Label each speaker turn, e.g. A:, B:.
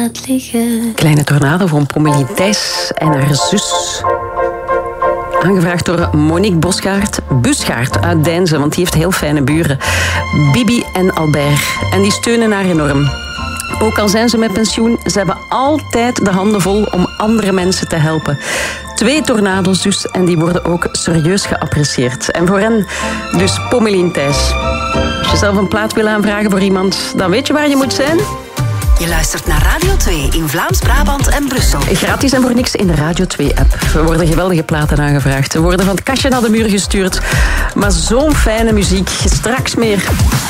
A: Kleine tornado van Pommelie Thijs en haar zus. Aangevraagd door Monique Busgaard uit Deinzen, want die heeft heel fijne buren. Bibi en Albert. En die steunen haar enorm. Ook al zijn ze met pensioen, ze hebben altijd de handen vol om andere mensen te helpen. 2 tornado's dus, en die worden ook serieus geapprecieerd. En voor hen dus Pommelie Thijs. Als je zelf een plaat wil aanvragen voor iemand, dan weet je waar je moet zijn.
B: Je luistert naar Radio 2 in Vlaams-Brabant en Brussel.
A: Gratis en voor niks in de Radio 2-app. Er worden geweldige platen aangevraagd. Ze worden van het kastje naar de muur gestuurd. Maar zo'n fijne muziek. Straks meer.